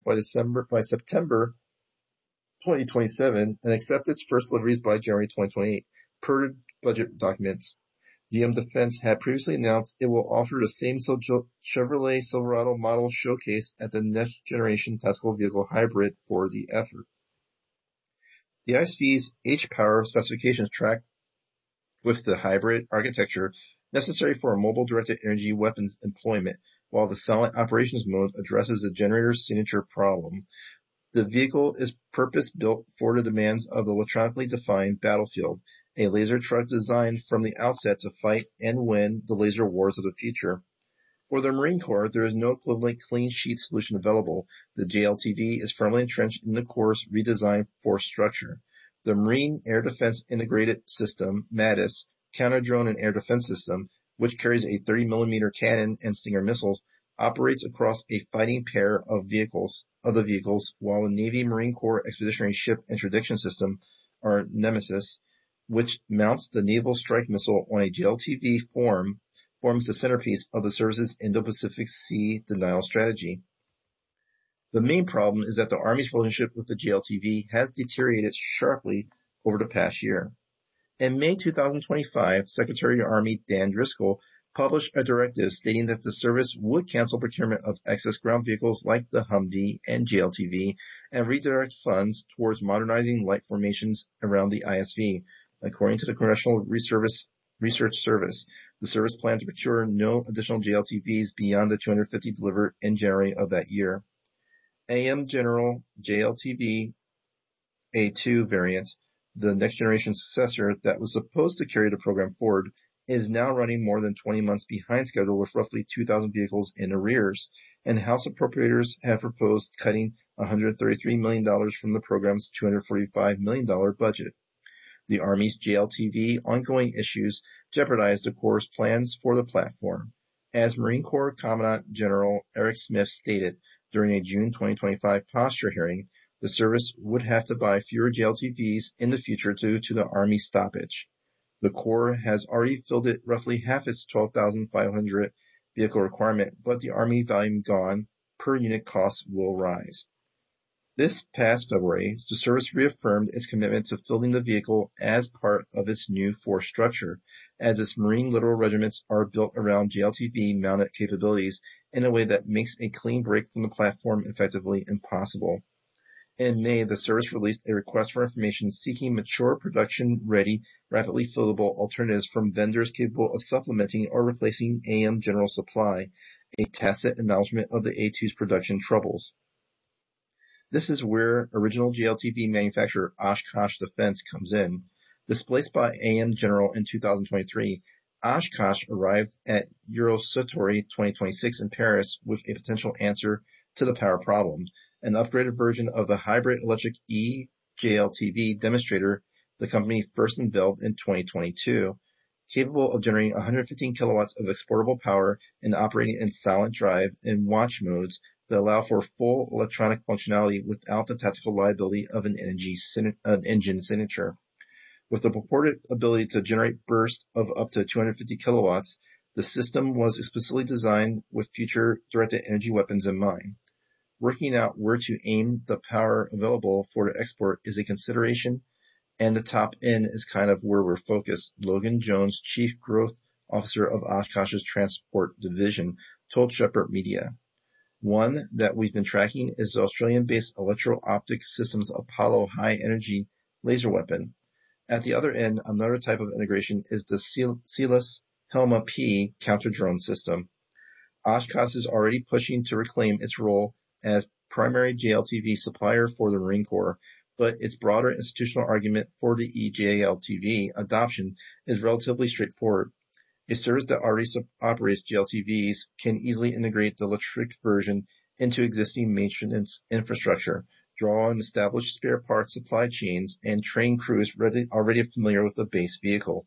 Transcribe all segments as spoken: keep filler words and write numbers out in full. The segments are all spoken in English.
by December by September twenty twenty-seven and accept its first deliveries by January twenty twenty-eight, per budget documents. G M Defense had previously announced it will offer the same Chevrolet Silverado model showcased at the Next Generation Tactical Vehicle Hybrid for the effort. The I S V's H-Power specifications track with the hybrid architecture necessary for a mobile directed energy weapons employment, while the silent operations mode addresses the generator's signature problem. The vehicle is purpose-built for the demands of the electronically defined battlefield, a laser truck designed from the outset to fight and win the laser wars of the future. For the Marine Corps, there is no equivalent clean sheet solution available. The J L T V is firmly entrenched in the Corps' redesigned force structure. The Marine Air Defense Integrated System, MADIS, counter-drone and air defense system, which carries a thirty millimeter cannon and Stinger missiles, operates across a fighting pair of vehicles, of the vehicles, while the Navy Marine Corps Expeditionary Ship Interdiction System, or Nemesis, which mounts the Naval Strike Missile on a J L T V form, forms the centerpiece of the service's Indo-Pacific Sea denial strategy. The main problem is that the Army's relationship with the J L T V has deteriorated sharply over the past year. In May twenty twenty-five, Secretary of the Army Dan Driscoll published a directive stating that the service would cancel procurement of excess ground vehicles like the Humvee and J L T V and redirect funds towards modernizing light formations around the I S V. According to the Congressional Research Service, the service planned to procure no additional J L T Vs beyond the two hundred fifty delivered in January of that year. A M General J L T V A two variant, the next generation successor that was supposed to carry the program forward, is now running more than twenty months behind schedule with roughly two thousand vehicles in arrears, and House appropriators have proposed cutting one hundred thirty-three million dollars from the program's two hundred forty-five million dollars budget. The Army's J L T V ongoing issues jeopardize the Corps' plans for the platform. As Marine Corps Commandant General Eric Smith stated during a June twenty twenty-five posture hearing, the service would have to buy fewer J L T Vs in the future due to the Army stoppage. The Corps has already filled it roughly half its twelve thousand five hundred vehicle requirement, but the Army volume gone, per unit costs will rise. This past February, the service reaffirmed its commitment to fielding the vehicle as part of its new force structure, as its Marine Littoral regiments are built around J L T V mounted capabilities in a way that makes a clean break from the platform effectively impossible. In May, the service released a request for information seeking mature, production-ready, rapidly fillable alternatives from vendors capable of supplementing or replacing A M General Supply, a tacit acknowledgement of the A two's production troubles. This is where original J L T V manufacturer Oshkosh Defense comes in. Displaced by A M General in two thousand twenty-three, Oshkosh arrived at Eurosatory twenty twenty-six in Paris with a potential answer to the power problem, an upgraded version of the hybrid electric E-J L T V demonstrator the company first unveiled in twenty twenty-two, capable of generating one hundred fifteen kilowatts of exportable power and operating in silent drive and watch modes that allow for full electronic functionality without the tactical liability of an, energy, an engine signature. With the purported ability to generate bursts of up to two hundred fifty kilowatts, the system was explicitly designed with future directed energy weapons in mind. Working out where to aim the power available for the export is a consideration, and the top end is kind of where we're focused, Logan Jones, Chief Growth Officer of Oshkosh's Transport Division, told Shepherd Media. One that we've been tracking is the Australian-based Electro-Optic Systems Apollo high-energy laser weapon. At the other end, another type of integration is the Celis Helma P counter-drone system. Oshkosh is already pushing to reclaim its role as primary J L T V supplier for the Marine Corps, but its broader institutional argument for the E J L T V adoption is relatively straightforward. A service that already operates J L T Vs can easily integrate the electric version into existing maintenance infrastructure, draw on established spare parts supply chains, and train crews ready, already familiar with the base vehicle.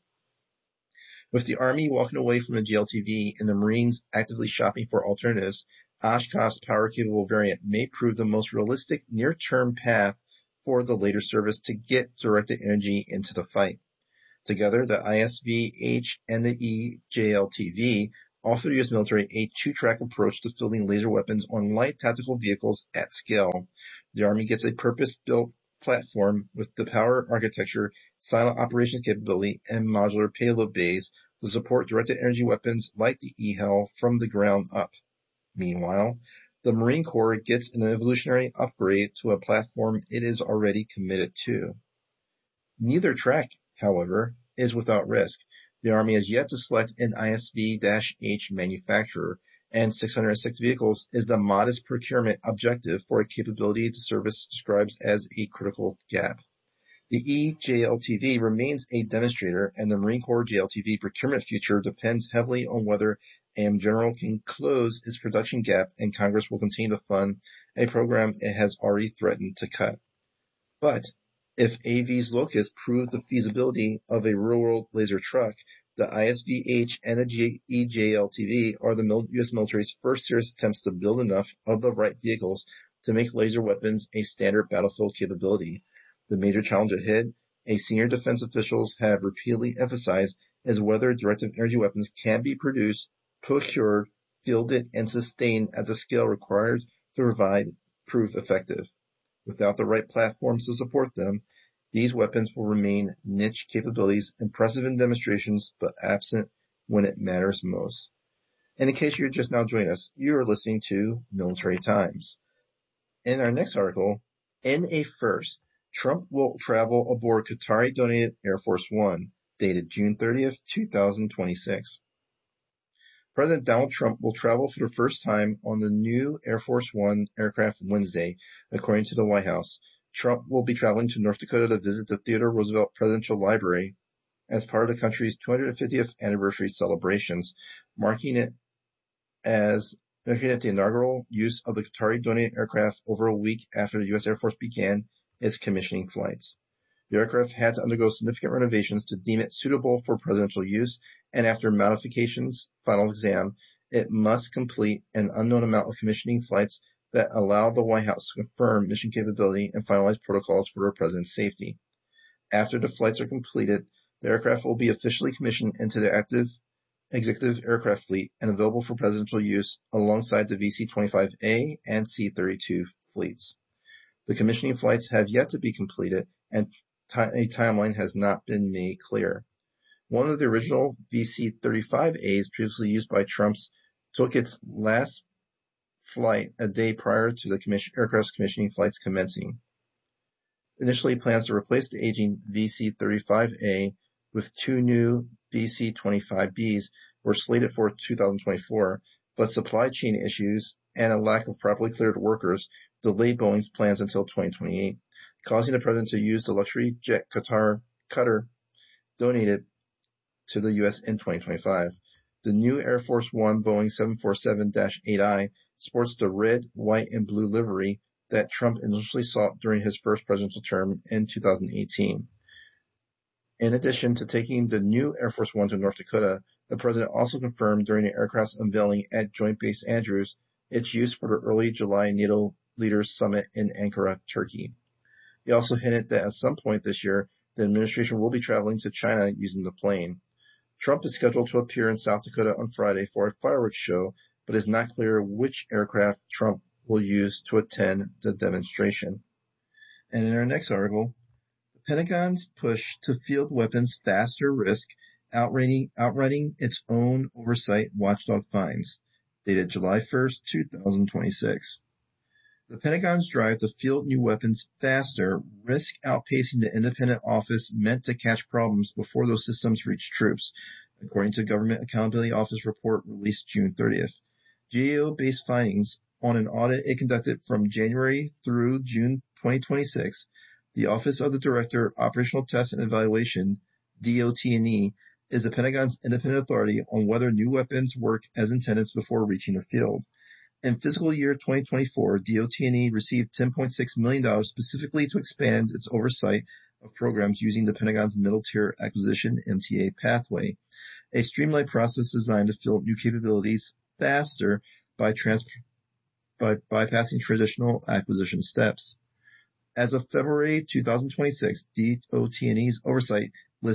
With the Army walking away from the J L T V and the Marines actively shopping for alternatives, Oshkosh's power-capable variant may prove the most realistic near-term path for the later service to get directed energy into the fight. Together, the I S V H and the E J L T V offer the U S military a two-track approach to fielding laser weapons on light tactical vehicles at scale. The Army gets a purpose-built platform with the power architecture, silent operations capability, and modular payload bays to support directed energy weapons like the E H A L from the ground up. Meanwhile, the Marine Corps gets an evolutionary upgrade to a platform it is already committed to. Neither track, however, is without risk. The Army has yet to select an I S V H manufacturer, and six hundred six vehicles is the modest procurement objective for a capability the service describes as a critical gap. The E J L T V remains a demonstrator, and the Marine Corps J L T V procurement future depends heavily on whether A M General can close its production gap and Congress will continue to fund a program it has already threatened to cut. But if A V's Locust prove the feasibility of a real-world laser truck, the I S V H and the E J L T V are the U S military's first serious attempts to build enough of the right vehicles to make laser weapons a standard battlefield capability. The major challenge ahead, as senior defense officials have repeatedly emphasized, is whether directed energy weapons can be produced, procured, fielded, and sustained at the scale required to provide prove effective. Without the right platforms to support them, these weapons will remain niche capabilities, impressive in demonstrations, but absent when it matters most. And in case you're just now joining us, you are listening to Military Times. In our next article, in a first, Trump will travel aboard Qatari-donated Air Force One, dated June thirtieth, twenty twenty-six. President Donald Trump will travel for the first time on the new Air Force One aircraft Wednesday, according to the White House. Trump will be traveling to North Dakota to visit the Theodore Roosevelt Presidential Library as part of the country's two hundred fiftieth anniversary celebrations, marking it as marking it the inaugural use of the Qatari-donated aircraft over a week after the U S Air Force began its commissioning flights. The aircraft had to undergo significant renovations to deem it suitable for presidential use, and after modifications final exam, it must complete an unknown amount of commissioning flights that allow the White House to confirm mission capability and finalize protocols for the president's safety. After the flights are completed, the aircraft will be officially commissioned into the active executive aircraft fleet and available for presidential use alongside the V C twenty-five A and C thirty-two fleets. The commissioning flights have yet to be completed, and a timeline has not been made clear. One of the original V C thirty-five A's previously used by Trump's took its last flight a day prior to the commission, aircraft's commissioning flights commencing. Initially, plans to replace the aging V C thirty-five A with two new V C twenty-five B's were slated for two thousand twenty-four, but supply chain issues and a lack of properly cleared workers delayed Boeing's plans until twenty twenty-eight, causing the president to use the luxury jet Qatar Qatar donated to the U S in twenty twenty-five. The new Air Force One Boeing seven forty-seven dash eight I sports the red, white, and blue livery that Trump initially sought during his first presidential term in two thousand eighteen. In addition to taking the new Air Force One to North Dakota, the president also confirmed during the aircraft's unveiling at Joint Base Andrews its use for the early July NATO Leaders Summit in Ankara, Turkey. He also hinted that at some point this year, the administration will be traveling to China using the plane. Trump is scheduled to appear in South Dakota on Friday for a fireworks show, but it is not clear which aircraft Trump will use to attend the demonstration. And in our next article, the Pentagon's push to field weapons faster risk outrighting, outrighting its own oversight watchdog finds, dated July first, twenty twenty-six. The Pentagon's drive to field new weapons faster risk outpacing the independent office meant to catch problems before those systems reach troops, according to Government Accountability Office report released June thirtieth. G A O-based findings on an audit it conducted from January through June twenty twenty-six, the Office of the Director of Operational Test and Evaluation, D O T and E, is the Pentagon's independent authority on whether new weapons work as intended before reaching the field. In fiscal year twenty twenty-four, D O T and E received ten point six million dollars specifically to expand its oversight of programs using the Pentagon's Middle Tier Acquisition M T A pathway, a streamlined process designed to field new capabilities faster by, trans- by bypassing traditional acquisition steps. As of February twenty twenty-six, D O T and E's oversight lists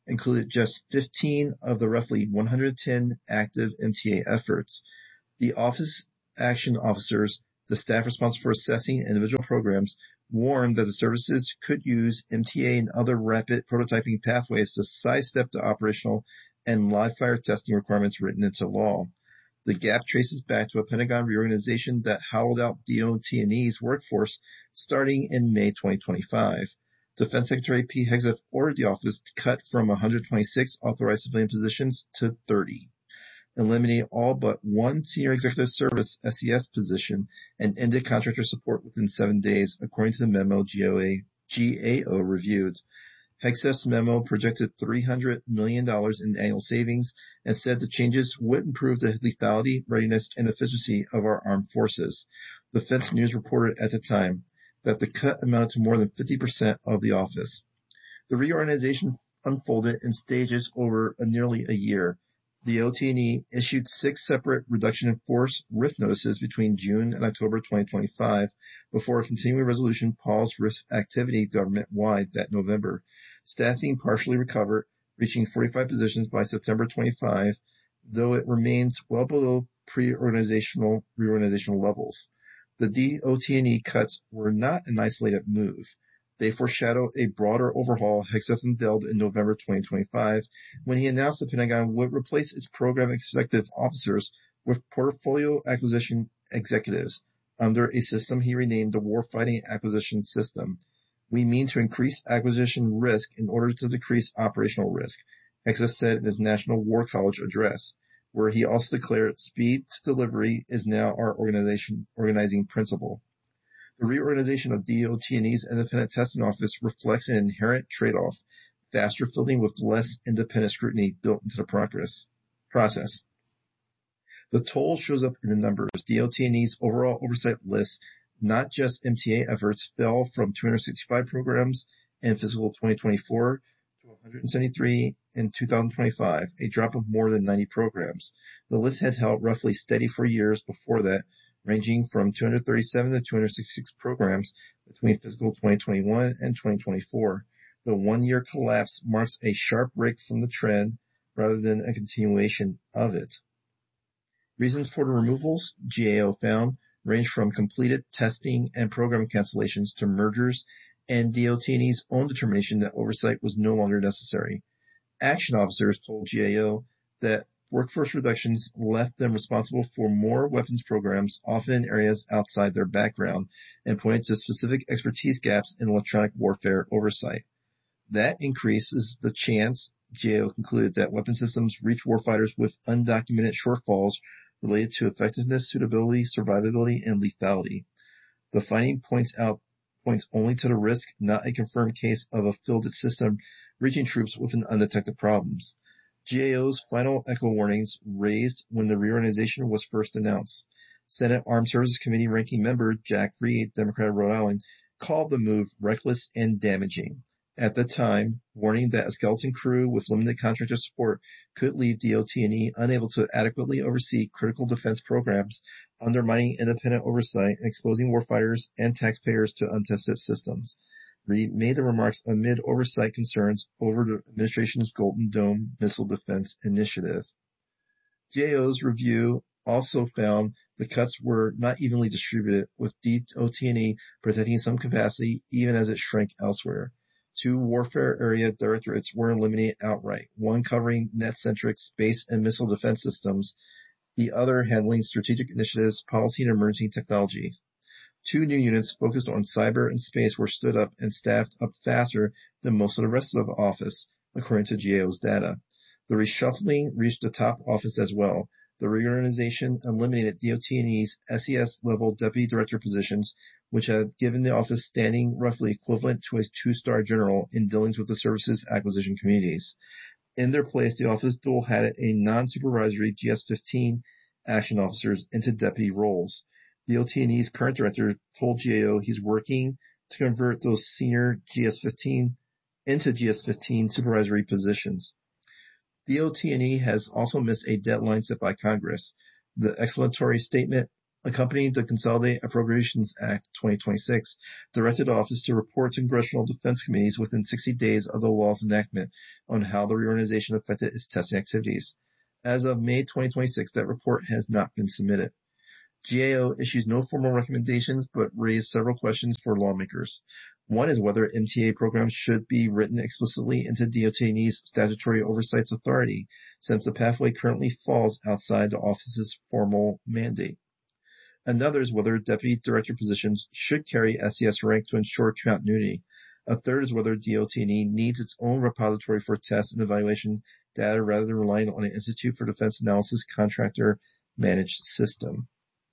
included just fifteen of the roughly one hundred ten active M T A efforts. The office action officers, the staff responsible for assessing individual programs, warned that the services could use M T A and other rapid prototyping pathways to sidestep the operational and live fire testing requirements written into law. The gap traces back to a Pentagon reorganization that hollowed out D O T and E's workforce starting in May twenty twenty-five. Defense Secretary Pete Hegseth ordered the office to cut from one hundred twenty-six authorized civilian positions to thirty, eliminating all but one Senior Executive Service S E S position and ended contractor support within seven days, according to the memo G A O reviewed. Hegseth's memo projected three hundred million dollars in annual savings and said the changes would improve the lethality, readiness, and efficiency of our armed forces. The Defense News reported at the time that the cut amounted to more than fifty percent of the office. The reorganization unfolded in stages over a nearly a year. The O T and E issued six separate reduction in force R I F notices between June and October twenty twenty-five before a continuing resolution paused R I F activity government-wide that November. Staffing partially recovered, reaching forty-five positions by September twenty-fifth, though it remains well below pre-organizational reorganizational levels. The D O T and E cuts were not an isolated move. They foreshadow a broader overhaul Hegseth unveiled in November twenty twenty-five when he announced the Pentagon would replace its program executive officers with portfolio acquisition executives under a system he renamed the Warfighting Acquisition System. We mean to increase acquisition risk in order to decrease operational risk, Hegseth said in his National War College address, where he also declared speed to delivery is now our organization organizing principle. The reorganization of D O T and E's Independent Testing Office reflects an inherent trade-off, faster filtering with less independent scrutiny built into the progress, process. The toll shows up in the numbers. D O T and E's overall oversight list, not just M T A efforts, fell from two hundred sixty-five programs in fiscal twenty twenty-four to one hundred seventy-three in two thousand twenty-five, a drop of more than ninety programs. The list had held roughly steady for years before that, ranging from two hundred thirty-seven to two hundred sixty-six programs between fiscal twenty twenty-one and twenty twenty-four. The one-year collapse marks a sharp break from the trend rather than a continuation of it. Reasons for the removals, G A O found, range from completed testing and program cancellations to mergers and D O T and E's own determination that oversight was no longer necessary. Action officers told G A O that workforce reductions left them responsible for more weapons programs, often in areas outside their background, and pointed to specific expertise gaps in electronic warfare oversight. That increases the chance, G A O concluded, that weapon systems reach warfighters with undocumented shortfalls related to effectiveness, suitability, survivability, and lethality. The finding points out points only to the risk, not a confirmed case of a fielded system reaching troops with an undetected problems. G A O's final echo warnings raised when the reorganization was first announced. Senate Armed Services Committee ranking member Jack Reed, Democrat of Rhode Island, called the move reckless and damaging. At the time, warning that a skeleton crew with limited contractor support could leave D O T and E unable to adequately oversee critical defense programs, undermining independent oversight and exposing warfighters and taxpayers to untested systems. Reed made the remarks amid oversight concerns over the administration's Golden Dome missile defense initiative. G A O's review also found the cuts were not evenly distributed, with D O T and E protecting some capacity even as it shrank elsewhere. Two warfare area directorates were eliminated outright, one covering net-centric space and missile defense systems, the other handling strategic initiatives, policy, and emerging technology. Two new units focused on cyber and space were stood up and staffed up faster than most of the rest of the office, according to G A O's data. The reshuffling reached the top office as well. The reorganization eliminated D O T and E's S E S-level deputy director positions, which had given the office standing roughly equivalent to a two-star general in dealings with the service's acquisition communities. In their place, the office dual-hatted a non-supervisory G S fifteen action officers into deputy roles. D O T and E's current director told G A O he's working to convert those senior G S fifteen into G S fifteen supervisory positions. D O T and E has also missed a deadline set by Congress. The explanatory statement accompanying the Consolidated Appropriations Act twenty twenty-six, directed the office to report to congressional defense committees within sixty days of the law's enactment on how the reorganization affected its testing activities. As of May twenty twenty-six, that report has not been submitted. G A O issues no formal recommendations but raised several questions for lawmakers. One is whether M T A programs should be written explicitly into D O T N's statutory oversight authority, since the pathway currently falls outside the office's formal mandate. Another is whether deputy director positions should carry S E S rank to ensure continuity. A third is whether D O T N needs its own repository for test and evaluation data rather than relying on an Institute for Defense Analysis contractor managed system.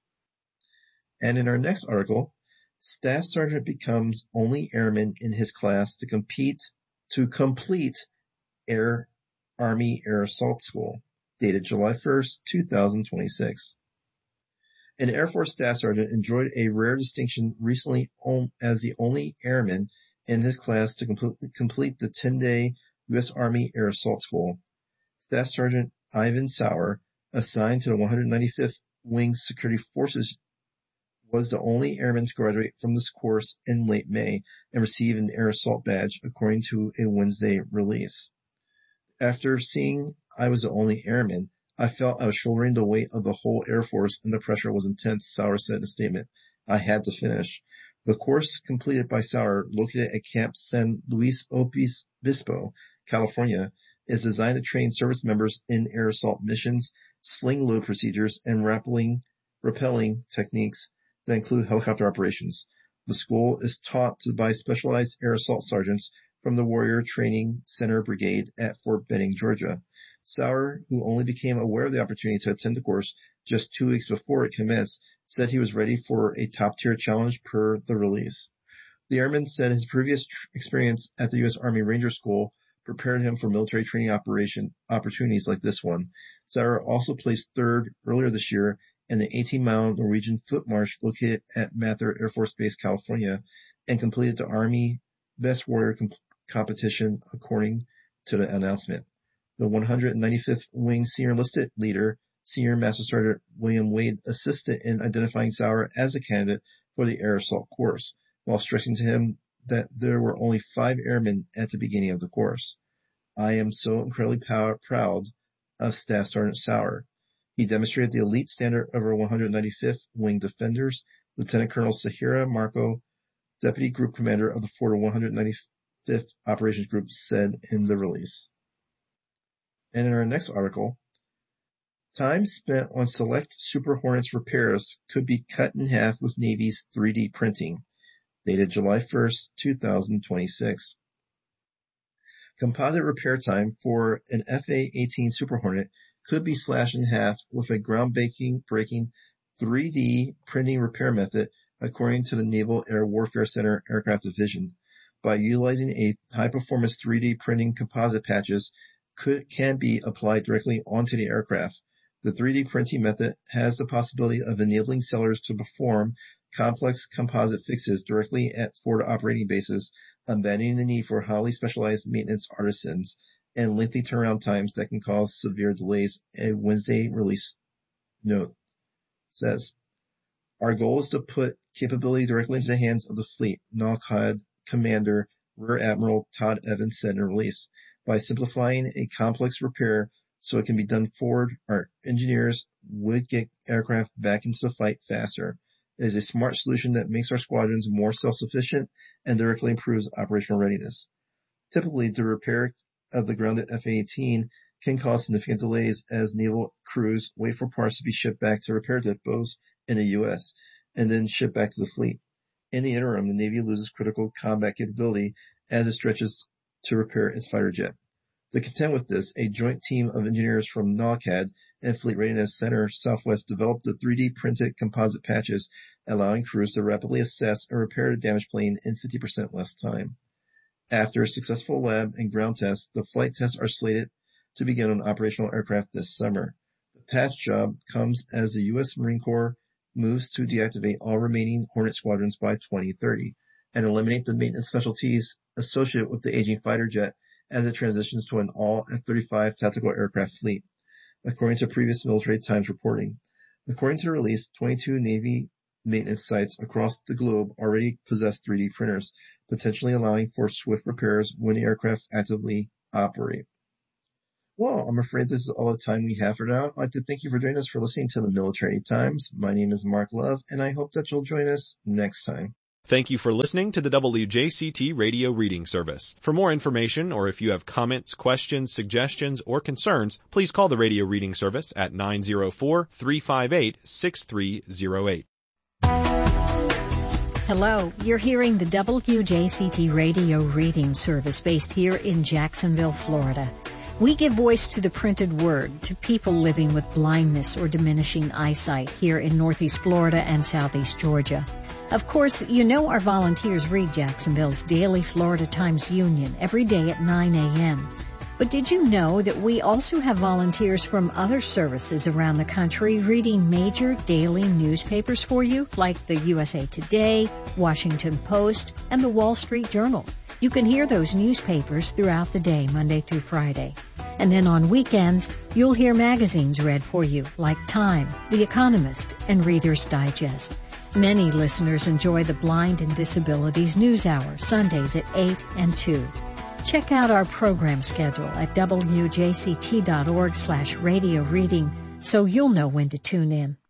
And in our next article, Staff Sergeant becomes only airman in his class to compete to complete Air Army Air Assault School, dated July first, two thousand twenty-six. An Air Force Staff Sergeant enjoyed a rare distinction recently as the only airman in his class to complete, complete the ten-day U S Army Air Assault School. Staff Sergeant Ivan Sauer, assigned to the one hundred ninety-fifth Wing Security Forces, was the only airman to graduate from this course in late May and receive an air assault badge, according to a Wednesday release. After seeing I was the only airman, I felt I was shouldering the weight of the whole Air Force and the pressure was intense, Sauer said in a statement. I had to finish. The course completed by Sauer, located at Camp San Luis Obispo, California, is designed to train service members in air assault missions, sling load procedures, and rappelling, rappelling techniques that include helicopter operations. The school is taught by specialized air assault sergeants from the Warrior Training Center Brigade at Fort Benning, Georgia. Sauer, who only became aware of the opportunity to attend the course just two weeks before it commenced, said he was ready for a top-tier challenge per the release. The airman said his previous tr- experience at the U S Army Ranger School prepared him for military training operation opportunities like this one. Sauer also placed third earlier this year in the eighteen-mile Norwegian foot march located at Mather Air Force Base, California, and completed the Army Best Warrior comp- competition, according to the announcement. The one hundred ninety-fifth Wing Senior Enlisted Leader, Senior Master Sergeant William Wade, assisted in identifying Sauer as a candidate for the air assault course, while stressing to him that there were only five airmen at the beginning of the course. I am so incredibly pow- proud of Staff Sergeant Sauer. He demonstrated the elite standard of our one hundred ninety-fifth Wing Defenders. Lieutenant Colonel Sahira Marco, Deputy Group Commander of the Florida one hundred ninety-fifth Operations Group, said in the release. And in our next article, time spent on select Super Hornets repairs could be cut in half with Navy's three D printing, dated July first, two thousand twenty-six. Composite repair time for an F A eighteen Super Hornet could be slashed in half with a groundbreaking breaking three D printing repair method, according to the Naval Air Warfare Center Aircraft Division. By utilizing a high-performance three D printing composite patches could can be applied directly onto the aircraft. The three D printing method has the possibility of enabling sellers to perform complex composite fixes directly at forward operating bases, abandoning the need for highly specialized maintenance artisans and lengthy turnaround times that can cause severe delays, a Wednesday release note says. Our goal is to put capability directly into the hands of the fleet, NORAD Commander Rear Admiral Todd Evans said in a release. By simplifying a complex repair so it can be done forward, our engineers would get aircraft back into the fight faster. It is a smart solution that makes our squadrons more self-sufficient and directly improves operational readiness. Typically, the repair of the grounded F A eighteen can cause significant delays as naval crews wait for parts to be shipped back to repair depots in the U S and then shipped back to the fleet. In the interim, the Navy loses critical combat capability as it stretches to repair its fighter jet. To contend with this, a joint team of engineers from NORAD and Fleet Readiness Center Southwest developed the three D printed composite patches, allowing crews to rapidly assess and repair the damaged plane in fifty percent less time. After a successful lab and ground tests, the flight tests are slated to begin on operational aircraft this summer. The patch job comes as the U S Marine Corps moves to deactivate all remaining Hornet squadrons by twenty thirty and eliminate the maintenance specialties associated with the aging fighter jet as it transitions to an all F thirty-five tactical aircraft fleet, according to previous Military Times reporting. According to the release, twenty-two Navy maintenance sites across the globe already possess three D printers, potentially allowing for swift repairs when the aircraft actively operate. Well, I'm afraid this is all the time we have for now. I'd like to thank you for joining us for listening to the Military Times. My name is Mark Love, and I hope that you'll join us next time. Thank you for listening to the W J C T Radio Reading Service. For more information, or if you have comments, questions, suggestions, or concerns, please call the Radio Reading Service at nine oh four, three five eight, six three oh eight. Hello, you're hearing the W J C T Radio Reading Service based here in Jacksonville, Florida. We give voice to the printed word to people living with blindness or diminishing eyesight here in Northeast Florida and Southeast Georgia. Of course, you know our volunteers read Jacksonville's daily Florida Times Union every day at nine a.m. But did you know that we also have volunteers from other services around the country reading major daily newspapers for you, like the U S A Today, Washington Post, and the Wall Street Journal? You can hear those newspapers throughout the day, Monday through Friday. And then on weekends, you'll hear magazines read for you, like Time, The Economist, and Reader's Digest. Many listeners enjoy the Blind and Disabilities News Hour, Sundays at eight and two. Check out our program schedule at W J C T dot org slash radio reading so you'll know when to tune in.